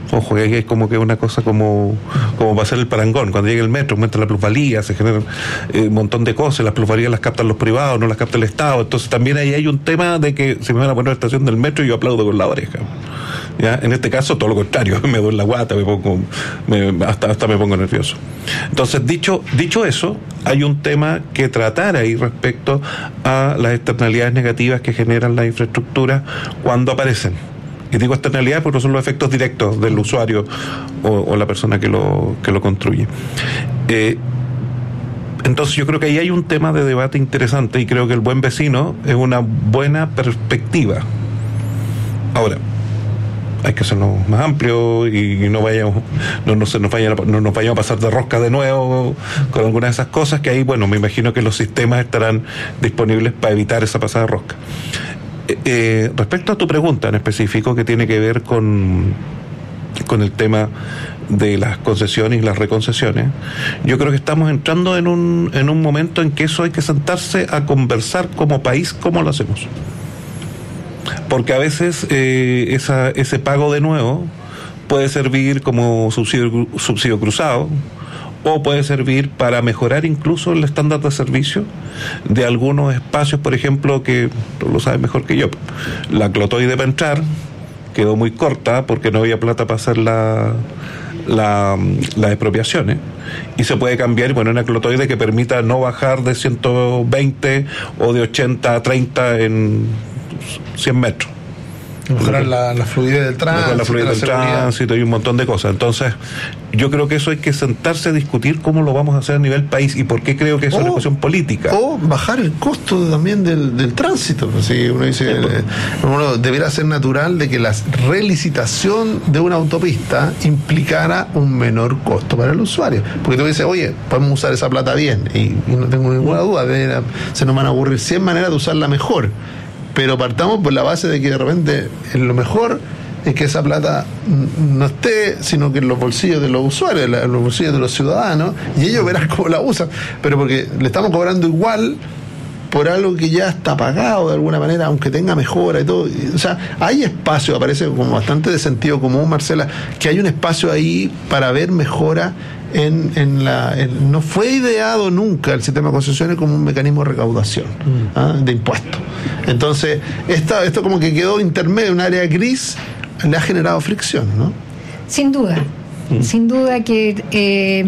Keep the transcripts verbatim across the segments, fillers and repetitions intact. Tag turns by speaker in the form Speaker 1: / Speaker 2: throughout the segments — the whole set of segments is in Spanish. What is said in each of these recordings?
Speaker 1: Ojo, que es como que una cosa como, como va a ser el parangón. Cuando llega el metro, aumenta la plusvalía, se generan eh, un montón de cosas, las plusvalías las captan los privados, no las capta el Estado. Entonces también ahí hay un tema de que si me van a poner la estación del metro, yo aplaudo con la oreja. ¿Ya? En este caso, todo lo contrario, me duele la guata, me pongo, me, hasta, hasta me pongo nervioso. Entonces, dicho, dicho eso, hay un tema que tratar ahí respecto a las externalidades negativas que generan las infraestructuras cuando aparecen. Y digo externalidades porque no son los efectos directos del usuario o, o la persona que lo, que lo construye. Eh, entonces yo creo que ahí hay un tema de debate interesante y creo que el buen vecino es una buena perspectiva. Ahora, hay que hacerlo más amplio y, y no vayamos, no, no, se nos vayan a, no nos vayamos a pasar de rosca de nuevo con algunas de esas cosas que ahí, bueno, me imagino que los sistemas estarán disponibles para evitar esa pasada de rosca. Eh, respecto a tu pregunta en específico que tiene que ver con, con el tema de las concesiones y las reconcesiones, yo creo que estamos entrando en un, en un momento en que eso hay que sentarse a conversar como país cómo lo hacemos. Porque a veces eh, esa, ese pago de nuevo puede servir como subsidio, subsidio cruzado, o puede servir para mejorar incluso el estándar de servicio de algunos espacios, por ejemplo, que tú lo sabes mejor que yo. La clotoide para entrar quedó muy corta porque no había plata para hacer la, la, las expropiaciones, y se puede cambiar y poner una clotoide que permita no bajar de ciento veinte o de ochenta a treinta en cien metros.
Speaker 2: Mejorar la, la fluidez del tránsito,
Speaker 1: la fluidez del tránsito y un montón de cosas. Entonces, yo creo que eso hay que sentarse a discutir cómo lo vamos a hacer a nivel país y por qué creo que eso o, es una cuestión política.
Speaker 2: O bajar el costo también del, del tránsito. Si uno dice, sí, eh, uno debería ser natural de que la relicitación de una autopista implicara un menor costo para el usuario. Porque tú dices, oye, podemos usar esa plata bien, y, y no tengo ninguna duda, de, se nos van a ocurrir cien maneras de usarla mejor. Pero partamos por la base de que de repente en lo mejor es que esa plata no esté, sino que en los bolsillos de los usuarios, en los bolsillos de los ciudadanos, y ellos verán cómo la usan. Pero porque le estamos cobrando igual por algo que ya está pagado de alguna manera, aunque tenga mejora y todo. O sea, hay espacio, aparece como bastante de sentido común, Marcela, que hay un espacio ahí para ver mejora en, en la... En, no fue ideado nunca el sistema de concesiones como un mecanismo de recaudación, mm. ¿ah? de impuestos. Entonces, esta, esto como que quedó intermedio, un área gris, le ha generado fricción, ¿no?
Speaker 3: Sin duda, mm. sin duda que eh,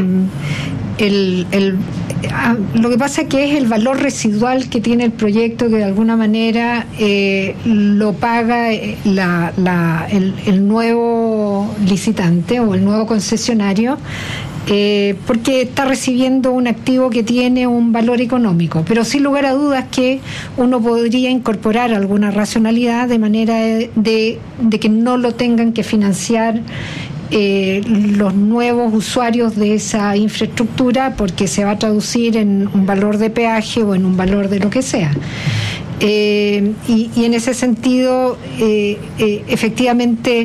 Speaker 3: el... el Ah, lo que pasa es que es el valor residual que tiene el proyecto que de alguna manera eh, lo paga la, la, el, el nuevo licitante o el nuevo concesionario, eh, porque está recibiendo un activo que tiene un valor económico, pero sin lugar a dudas que uno podría incorporar alguna racionalidad de manera de, de, de que no lo tengan que financiar Eh, los nuevos usuarios de esa infraestructura, porque se va a traducir en un valor de peaje o en un valor de lo que sea. Eh, y, y en ese sentido, eh, eh, efectivamente,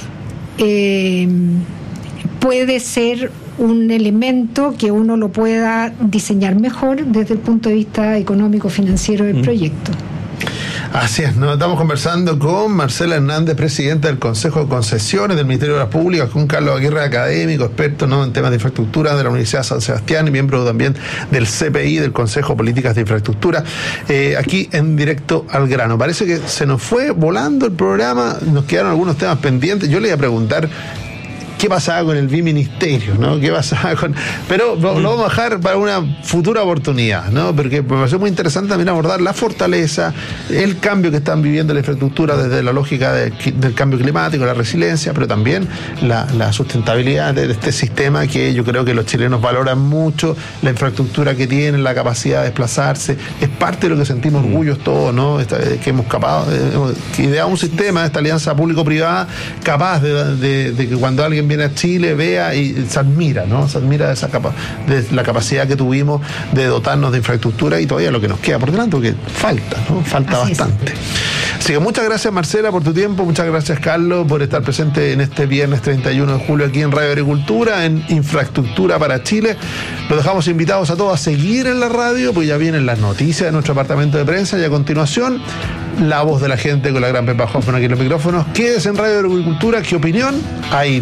Speaker 3: eh, puede ser un elemento que uno lo pueda diseñar mejor desde el punto de vista económico-financiero del mm. proyecto.
Speaker 2: Así es, nos estamos conversando con Marcela Hernández, presidenta del Consejo de Concesiones del Ministerio de Obras Públicas, con Carlos Aguirre, académico, experto, ¿no?, en temas de infraestructura de la Universidad de San Sebastián y miembro también del C P I, del Consejo de Políticas de Infraestructura, eh, aquí en Directo al Grano. Parece que se nos fue volando el programa, nos quedaron algunos temas pendientes. Yo le iba a preguntar qué pasaba con el biministerio, ¿no? ¿Qué pasaba con...? Pero lo, lo vamos a dejar para una futura oportunidad, ¿no? Porque me pareció muy interesante también abordar la fortaleza, el cambio que están viviendo la infraestructura desde la lógica de, del cambio climático, la resiliencia, pero también la, la sustentabilidad de este sistema que yo creo que los chilenos valoran mucho, la infraestructura que tienen, la capacidad de desplazarse, es parte de lo que sentimos orgullos todos, ¿no? Esta, que hemos capaz, que ideamos un sistema, esta alianza público-privada, capaz de, de, de que cuando alguien viene a Chile, vea y se admira, ¿no? Se admira de esa capa, de la capacidad que tuvimos de dotarnos de infraestructura y todavía lo que nos queda por delante, porque falta, ¿no? Falta Así bastante. Es. Así que muchas gracias, Marcela, por tu tiempo, muchas gracias, Carlos, por estar presente en este viernes treinta y uno de julio aquí en Radio Agricultura, en Infraestructura para Chile. Los dejamos invitados a todos a seguir en la radio, pues ya vienen las noticias de nuestro departamento de prensa y a continuación la voz de la gente con la gran Pepa Hoffman aquí en los micrófonos. Quédese en Radio Agricultura, ¿qué opinión hay?